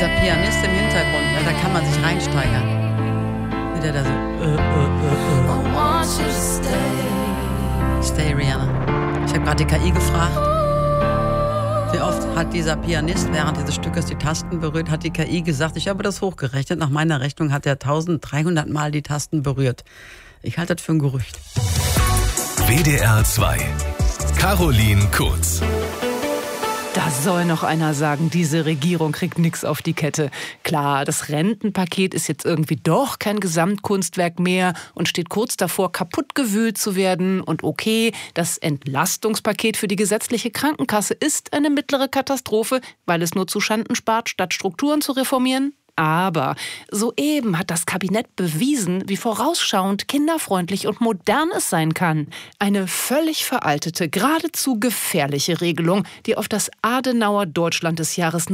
Dieser Pianist im Hintergrund, ne, da kann man sich reinsteigern. Wie der da so Stay, Rihanna. Ich habe gerade die KI gefragt, wie oft hat dieser Pianist während dieses Stückes die Tasten berührt, hat die KI gesagt, ich habe das hochgerechnet, nach meiner Rechnung hat er 1300 Mal die Tasten berührt. Ich halte das für ein Gerücht. WDR 2. Caroline Kurz. Da soll noch einer sagen, diese Regierung kriegt nichts auf die Kette. Klar, das Rentenpaket ist jetzt irgendwie doch kein Gesamtkunstwerk mehr und steht kurz davor, kaputtgewühlt zu werden. Und okay, das Entlastungspaket für die gesetzliche Krankenkasse ist eine mittlere Katastrophe, weil es nur zu Schanden spart, statt Strukturen zu reformieren. Aber soeben hat das Kabinett bewiesen, wie vorausschauend, kinderfreundlich und modern es sein kann. Eine völlig veraltete, geradezu gefährliche Regelung, die auf das Adenauer Deutschland des Jahres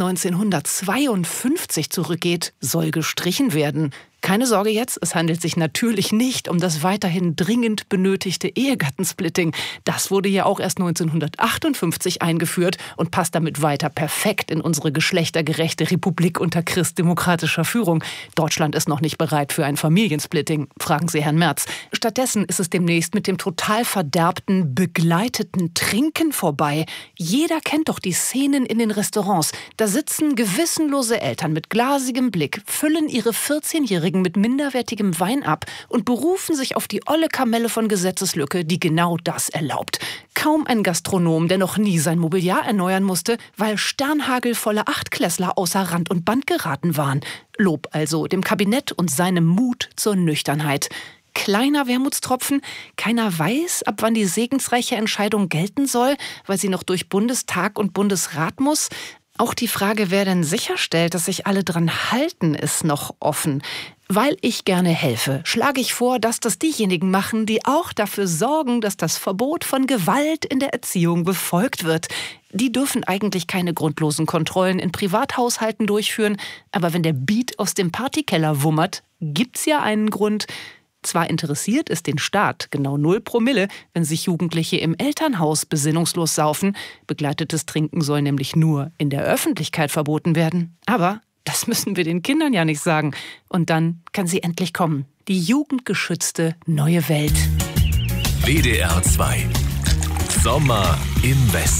1952 zurückgeht, soll gestrichen werden. Keine Sorge jetzt, es handelt sich natürlich nicht um das weiterhin dringend benötigte Ehegattensplitting. Das wurde ja auch erst 1958 eingeführt und passt damit weiter perfekt in unsere geschlechtergerechte Republik unter christdemokratischer Führung. Deutschland ist noch nicht bereit für ein Familiensplitting, fragen Sie Herrn Merz. Stattdessen ist es demnächst mit dem total verderbten, begleiteten Trinken vorbei. Jeder kennt doch die Szenen in den Restaurants. Da sitzen gewissenlose Eltern mit glasigem Blick, füllen ihre 14-Jährigen mit minderwertigem Wein ab und berufen sich auf die olle Kamelle von Gesetzeslücke, die genau das erlaubt. Kaum ein Gastronom, der noch nie sein Mobiliar erneuern musste, weil sternhagelvolle Achtklässler außer Rand und Band geraten waren. Lob also dem Kabinett und seinem Mut zur Nüchternheit. Kleiner Wermutstropfen, keiner weiß, ab wann die segensreiche Entscheidung gelten soll, weil sie noch durch Bundestag und Bundesrat muss. Auch die Frage, wer denn sicherstellt, dass sich alle dran halten, ist noch offen. Weil ich gerne helfe, schlage ich vor, dass das diejenigen machen, die auch dafür sorgen, dass das Verbot von Gewalt in der Erziehung befolgt wird. Die dürfen eigentlich keine grundlosen Kontrollen in Privathaushalten durchführen, aber wenn der Beat aus dem Partykeller wummert, gibt's ja einen Grund. Zwar interessiert es den Staat genau 0 Promille, wenn sich Jugendliche im Elternhaus besinnungslos saufen. Begleitetes Trinken soll nämlich nur in der Öffentlichkeit verboten werden. Aber das müssen wir den Kindern ja nicht sagen. Und dann kann sie endlich kommen. Die jugendgeschützte neue Welt. WDR 2. Sommer im Westen.